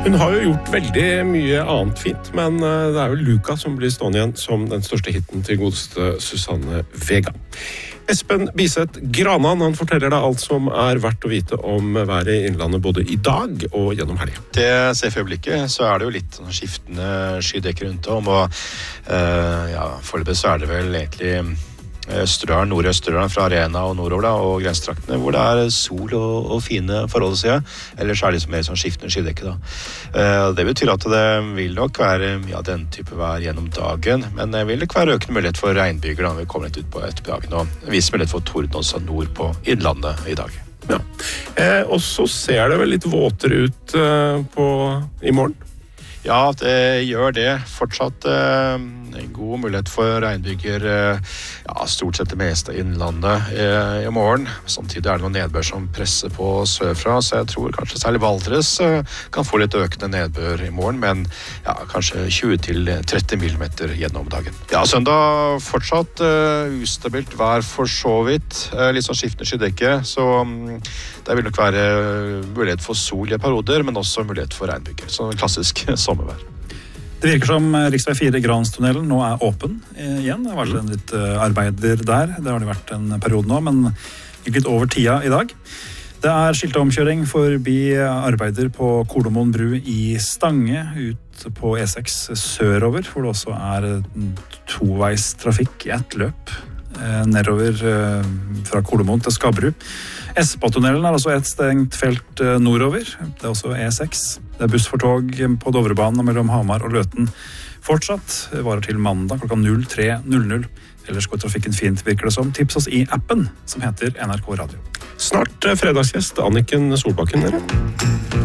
Hun har jo gjort veldig mye annet fint, men det jo Luca som blir stående igjen som den største hitten til godeste Susanne Vega. Espen Biseth Granan, han forteller deg alt som verdt å vite om været i Innlandet både i dag og gjennom helgen. Det ser for øyeblikket, så det jo litt skiftende skydekker rundt om, og foreløpig så det vel egentlig Østerdalen, Nord-Østerdalen fra Arena og nordover da, og grensetraktene, hvor det sol og fine forhold, sier jeg. Ellers det litt mer sånn skiftende skydekke da. Det betyr at det vil nok være den type vær gjennom dagen, men det vil nok være økende mulighet for regnbyger da vi kommer litt ut på ettermiddagen, og en viss mulighet for torden også nord på Innlandet i dag. Ja. Og så ser det vel litt våtere ut i morgen? Ja, det gjør det. Fortsatt en god mulighet for regnbyger, stort sett det meste av Innlandet i morgen. Samtidig det noen nedbør som presser på sørfra, så jeg tror kanskje særlig Valdres kan få litt økende nedbør i morgen, men kanskje 20-30 millimeter gjennom dagen. Ja, søndag fortsatt ustabilt vær for så vidt, litt sånn skiftende skydekke, så det vil nok være mulighet for sol i perioder, men også mulighet for regnbyger, sånn klassisk sommervær. Det virker som Riksvei 4 Granstunnelen nå åpen igjen. Det har vært en litt arbeider der. Det har det vært en periode nå, men gikk litt over tida i dag. Det skilt omkjøring forbi arbeider på Kolomoen bru i Stange, ut på E6 sørover, hvor det også toveistrafikk i ett løp nedover fra Kolomoen til Skabru. Espa-tunnelen også et stengt felt nordover. Det også E6. Det buss for tog på Dovrebanen mellom Hamar og Løten. Fortsatt varer til mandag klokka 03.00. Ellers går trafikken fint, virker det som. Tips oss i appen som heter NRK Radio. Snart fredagsgjest Anniken Solbakken, dere.